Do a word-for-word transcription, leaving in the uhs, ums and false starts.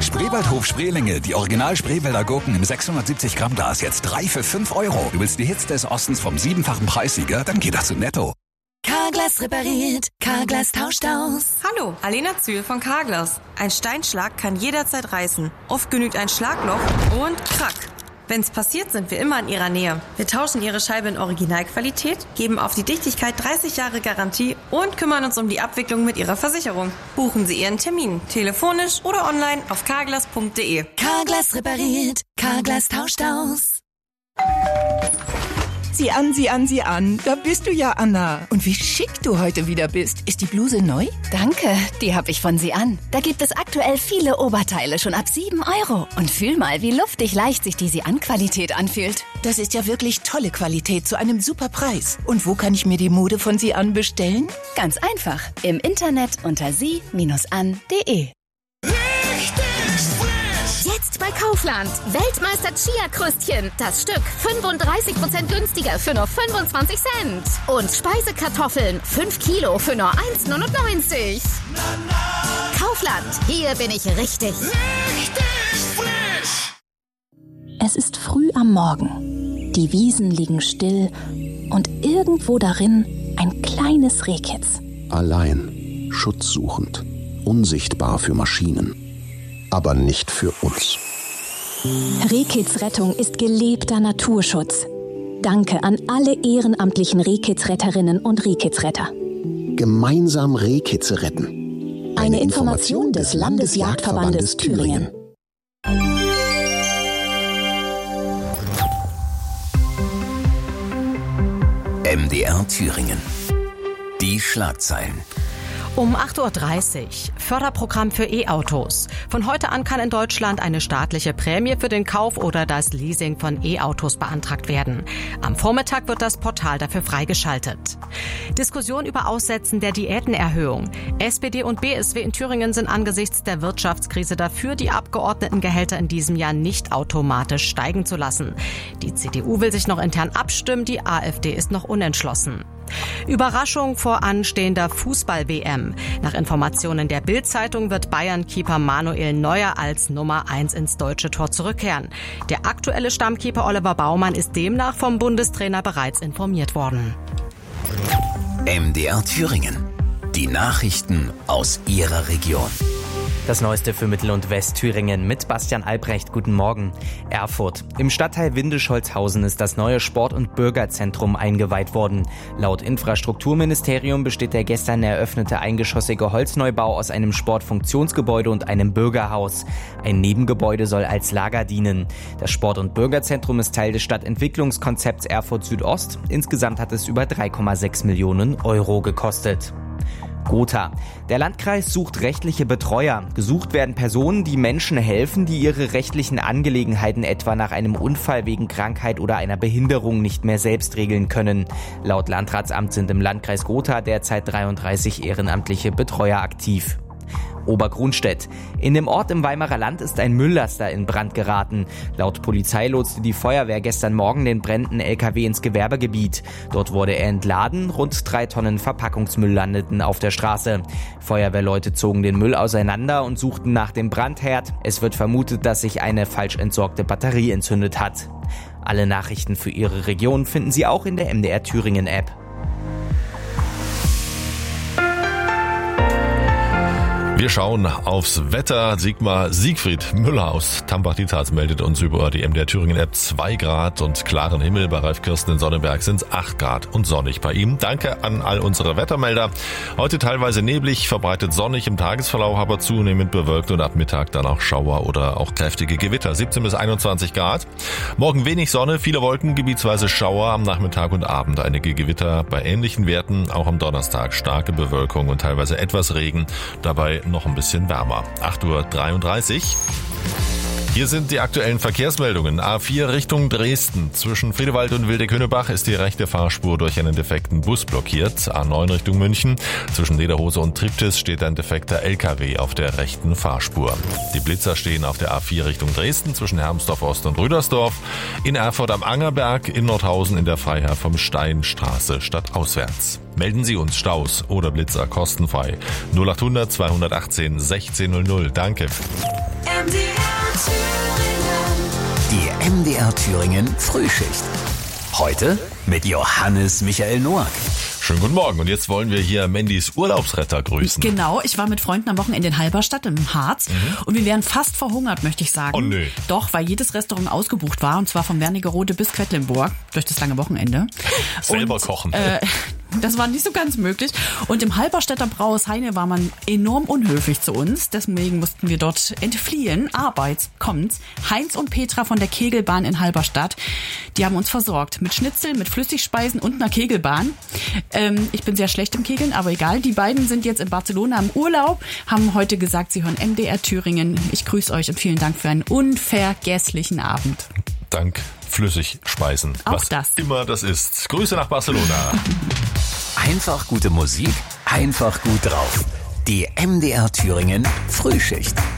Spreewaldhof Spreelinge, die Original Spreewälder Gurken im sechshundertsiebzig Gramm Glas, jetzt drei für fünf Euro. Du willst die Hits des Ostens vom siebenfachen Preissieger? Dann geht das zu Netto. Carglass repariert, Carglass tauscht aus. Hallo, Alena Zühl von Carglass. Ein Steinschlag kann jederzeit reißen. Oft genügt ein Schlagloch und krack. Wenn's passiert, sind wir immer in Ihrer Nähe. Wir tauschen Ihre Scheibe in Originalqualität, geben auf die Dichtigkeit dreißig Jahre Garantie und kümmern uns um die Abwicklung mit Ihrer Versicherung. Buchen Sie Ihren Termin, telefonisch oder online auf carglass punkt de. Carglass repariert, Carglass tauscht aus. Sieh an, sieh an, sieh an. Da bist du ja, Anna. Und wie schick du heute wieder bist. Ist die Bluse neu? Danke, die habe ich von Sie an. Da gibt es aktuell viele Oberteile schon ab sieben Euro. Und fühl mal, wie luftig leicht sich die Sie an Qualität anfühlt. Das ist ja wirklich tolle Qualität zu einem super Preis. Und wo kann ich mir die Mode von Sie an bestellen? Ganz einfach. Im Internet unter sie an punkt de. Jetzt bei Kaufland. Weltmeister Chia-Krüstchen. Das Stück fünfunddreißig Prozent günstiger für nur fünfundzwanzig Cent. Und Speisekartoffeln. fünf Kilo für nur eins neunundneunzig. Kaufland. Hier bin ich richtig. Richtig frisch. Es ist früh am Morgen. Die Wiesen liegen still. Und irgendwo darin ein kleines Rehkitz. Allein. Schutzsuchend. Unsichtbar für Maschinen. Aber nicht für uns. Rehkitzrettung ist gelebter Naturschutz. Danke an alle ehrenamtlichen Rehkitzretterinnen und Rehkitzretter. Gemeinsam Rehkitze retten. Eine Information des Landesjagdverbandes Thüringen. M D R Thüringen. Die Schlagzeilen. Um acht Uhr dreißig. Förderprogramm für E-Autos. Von heute an kann in Deutschland eine staatliche Prämie für den Kauf oder das Leasing von E-Autos beantragt werden. Am Vormittag wird das Portal dafür freigeschaltet. Diskussion über Aussetzen der Diätenerhöhung. S P D und B S W in Thüringen sind angesichts der Wirtschaftskrise dafür, die Abgeordnetengehälter in diesem Jahr nicht automatisch steigen zu lassen. Die C D U will sich noch intern abstimmen, die AfD ist noch unentschlossen. Überraschung vor anstehender Fußball-W M. Nach Informationen der Bild-Zeitung wird Bayern-Keeper Manuel Neuer als Nummer eins ins deutsche Tor zurückkehren. Der aktuelle Stammkeeper Oliver Baumann ist demnach vom Bundestrainer bereits informiert worden. M D R Thüringen. Die Nachrichten aus Ihrer Region. Das Neueste für Mittel- und Westthüringen mit Bastian Albrecht. Guten Morgen. Erfurt. Im Stadtteil Windischholzhausen ist das neue Sport- und Bürgerzentrum eingeweiht worden. Laut Infrastrukturministerium besteht der gestern eröffnete eingeschossige Holzneubau aus einem Sportfunktionsgebäude und einem Bürgerhaus. Ein Nebengebäude soll als Lager dienen. Das Sport- und Bürgerzentrum ist Teil des Stadtentwicklungskonzepts Erfurt Südost. Insgesamt hat es über drei Komma sechs Millionen Euro gekostet. Gotha. Der Landkreis sucht rechtliche Betreuer. Gesucht werden Personen, die Menschen helfen, die ihre rechtlichen Angelegenheiten etwa nach einem Unfall wegen Krankheit oder einer Behinderung nicht mehr selbst regeln können. Laut Landratsamt sind im Landkreis Gotha derzeit dreiunddreißig ehrenamtliche Betreuer aktiv. Obergrunstedt. In dem Ort im Weimarer Land ist ein Mülllaster in Brand geraten. Laut Polizei lotste die Feuerwehr gestern Morgen den brennenden L K W ins Gewerbegebiet. Dort wurde er entladen, rund drei Tonnen Verpackungsmüll landeten auf der Straße. Feuerwehrleute zogen den Müll auseinander und suchten nach dem Brandherd. Es wird vermutet, dass sich eine falsch entsorgte Batterie entzündet hat. Alle Nachrichten für Ihre Region finden Sie auch in der M D R Thüringen App. Wir schauen aufs Wetter. Sigmar Siegfried Müller aus Tambach-Dietharz meldet uns über die M D R Thüringen App zwei Grad und klaren Himmel. Bei Ralf Kirsten in Sonneberg sind es acht Grad und sonnig bei ihm. Danke an all unsere Wettermelder. Heute teilweise neblig, verbreitet sonnig im Tagesverlauf, aber zunehmend bewölkt und ab Mittag dann auch Schauer oder auch kräftige Gewitter. siebzehn bis einundzwanzig Grad. Morgen wenig Sonne, viele Wolken, gebietsweise Schauer am Nachmittag und Abend. Einige Gewitter bei ähnlichen Werten. Auch am Donnerstag starke Bewölkung und teilweise etwas Regen. Dabei noch ein bisschen wärmer. acht Uhr dreiunddreißig. Hier sind die aktuellen Verkehrsmeldungen. A vier Richtung Dresden. Zwischen Friedewald und Wildeck-Hünnebach ist die rechte Fahrspur durch einen defekten Bus blockiert. A neun Richtung München. Zwischen Lederhose und Triptis steht ein defekter L K W auf der rechten Fahrspur. Die Blitzer stehen auf der A vier Richtung Dresden zwischen Hermsdorf Ost und Rüdersdorf. In Erfurt am Angerberg, in Nordhausen in der Freiherr vom Stein Straße stadtauswärts. Melden Sie uns Staus oder Blitzer kostenfrei. null acht hundert zweihundertachtzehn sechzehn null null. Danke. M D R Thüringen. Die M D R Thüringen Frühschicht. Heute mit Johannes Michael Noack. Schönen guten Morgen und jetzt wollen wir hier Mandys Urlaubsretter grüßen. Genau, ich war mit Freunden am Wochenende in Halberstadt im Harz mhm. und wir wären fast verhungert, möchte ich sagen. Oh nö. Doch, weil jedes Restaurant ausgebucht war und zwar vom Wernigerode bis Quedlinburg durch das lange Wochenende. Selber und, kochen. Äh, das war nicht so ganz möglich. Und im Halberstädter Brauhaus Heine war man enorm unhöflich zu uns. Deswegen mussten wir dort entfliehen. Aber jetzt kommt's. Heinz und Petra von der Kegelbahn in Halberstadt, die haben uns versorgt. Mit Schnitzel, mit Flüssigspeisen und einer Kegelbahn. Ähm, ich bin sehr schlecht im Kegeln, aber egal. Die beiden sind jetzt in Barcelona im Urlaub, haben heute gesagt, sie hören M D R Thüringen. Ich grüße euch und vielen Dank für einen unvergesslichen Abend. Dank Flüssigspeisen. Auch was das. Immer das ist. Grüße nach Barcelona. Einfach gute Musik, einfach gut drauf. Die M D R Thüringen Frühschicht.